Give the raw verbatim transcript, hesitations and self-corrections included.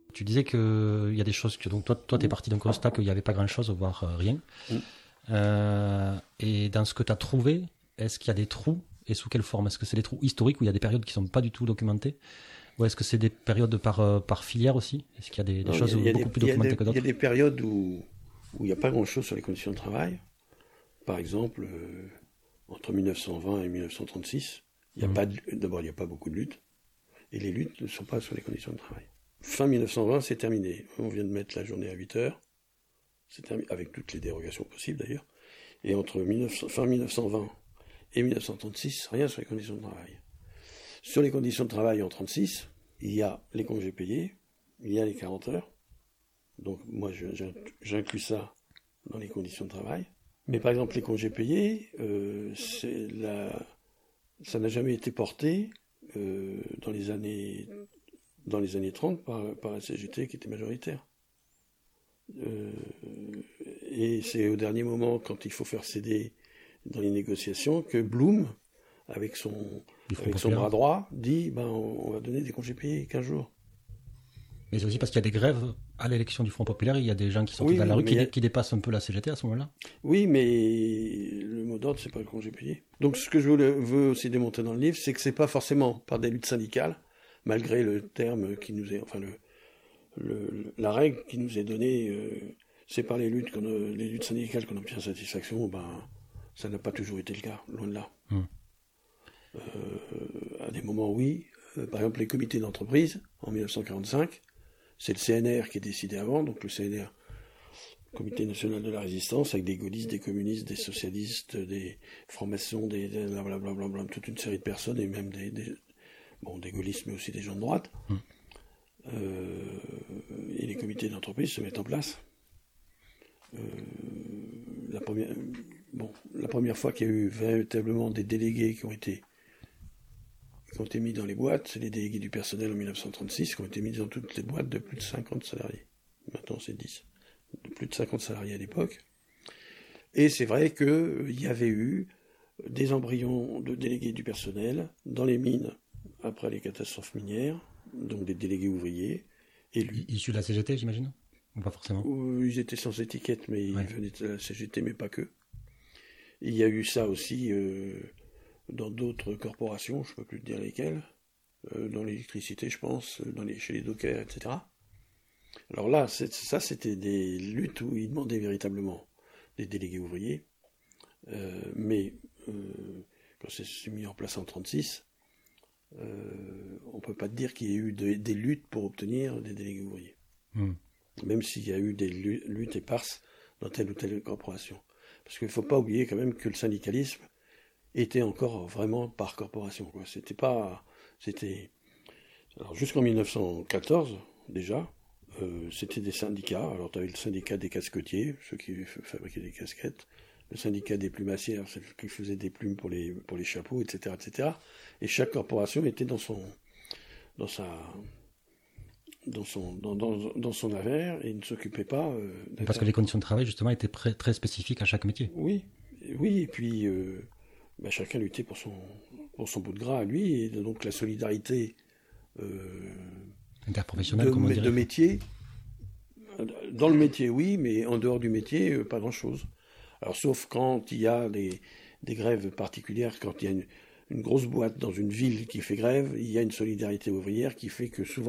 Tu disais qu'il y a des choses que... Donc toi, toi tu es parti d'un constat qu'il n'y avait pas grand-chose, voire euh, rien. Mm. Euh, et dans ce que tu as trouvé, est-ce qu'il y a des trous? Et sous quelle forme? Est-ce que c'est des trous historiques où il y a des périodes qui ne sont pas du tout documentées? Ou est-ce que c'est des périodes par, euh, par filière aussi? Est-ce qu'il y a des, des non, choses y a, y a beaucoup des, plus documentées que d'autres? Il y a des périodes où il n'y a pas grand-chose sur les conditions de travail. Par exemple, euh, entre mille neuf cent vingt et mille neuf cent trente-six, il y a mmh. pas de, d'abord, il n'y a pas beaucoup de luttes. Et les luttes ne sont pas sur les conditions de travail. Fin mille neuf cent vingt, c'est terminé. On vient de mettre la journée à huit heures. C'est terminé, avec toutes les dérogations possibles d'ailleurs. Et entre mille neuf cents, fin mille neuf cent vingt et mille neuf cent trente-six, rien sur les conditions de travail. Sur les conditions de travail en trente-six, il y a les congés payés, il y a les quarante heures. Donc moi, je, j'inclus ça dans les conditions de travail. Mais par exemple, les congés payés, euh, c'est la... ça n'a jamais été porté euh, dans les années... dans les années trente par, par la C G T qui était majoritaire. Euh, et c'est au dernier moment, quand il faut faire céder dans les négociations, que Blum, avec son, avec son bras droit, dit ben, on, on va donner des congés payés quinze jours. Mais c'est aussi parce qu'il y a des grèves à l'élection du Front Populaire, il y a des gens qui sont oui, dans la rue qui, a... qui dépassent un peu la C G T à ce moment-là. Oui, mais le mot d'ordre, c'est pas le congé payé. Donc ce que je veux aussi démontrer dans le livre, c'est que c'est pas forcément par des luttes syndicales, malgré le terme qui nous est, enfin le, le la règle qui nous est donnée, euh, c'est par les luttes, qu'on a, les luttes syndicales qu'on obtient satisfaction. Ben, ça n'a pas toujours été le cas, loin de là. Hum. Euh, à des moments, oui. Euh, par exemple, les comités d'entreprise en mille neuf cent quarante-cinq, c'est le C N R qui est décidé avant, donc le C N R, Comité national de la résistance, avec des gaullistes, des communistes, des socialistes, des francs-maçons, des blablabla, bla bla, toute une série de personnes, et même des, des bon, des gaullistes, mais aussi des gens de droite. Mmh. Euh, et les comités d'entreprise se mettent en place. Euh, la première, bon, la première fois qu'il y a eu véritablement des délégués qui ont été qui ont été mis dans les boîtes, c'est les délégués du personnel en mille neuf cent trente-six qui ont été mis dans toutes les boîtes de plus de cinquante salariés. Maintenant, c'est dix. De plus de cinquante salariés à l'époque. Et c'est vrai qu'il y avait eu des embryons de délégués du personnel dans les mines après les catastrophes minières, donc des délégués ouvriers, élus. Issus de la C G T, j'imagine? Ou pas forcément? Ils étaient sans étiquette, mais ouais. Ils venaient de la C G T, mais pas que. Il y a eu ça aussi euh, dans d'autres corporations, je ne peux plus te dire lesquelles, euh, dans l'électricité, je pense, dans les, chez les dockers, et cetera. Alors là, c'est, ça, c'était des luttes où ils demandaient véritablement des délégués ouvriers, euh, mais euh, quand c'est mis en place en trente-six, euh, on ne peut pas dire qu'il y ait eu de, des luttes pour obtenir des délégués ouvriers, mmh. Même s'il y a eu des luttes éparses dans telle ou telle corporation. Parce qu'il ne faut pas oublier quand même que le syndicalisme était encore vraiment par corporation, quoi. C'était pas, c'était, alors jusqu'en mille neuf cent quatorze déjà. Euh, c'était des syndicats. Alors, tu avais le syndicat des casquetiers, ceux qui fabriquaient des casquettes, le syndicat des plumassières, ceux qui faisaient des plumes pour les, pour les chapeaux, et cetera, et cetera. Et chaque corporation était dans son, dans sa, dans son, dans, dans, dans son affaire et ne s'occupait pas. Euh, Parce que les conditions de travail, justement, étaient très, très spécifiques à chaque métier. Oui, oui, et puis, euh, bah, chacun luttait pour son, pour son bout de gras à lui, et donc la solidarité, euh, interprofessionnel, de, comme on dirait. De métier. Dans le métier, oui, mais en dehors du métier, pas grand-chose. Alors, sauf quand il y a des, des grèves particulières, quand il y a une, une grosse boîte dans une ville qui fait grève, il y a une solidarité ouvrière qui fait que souvent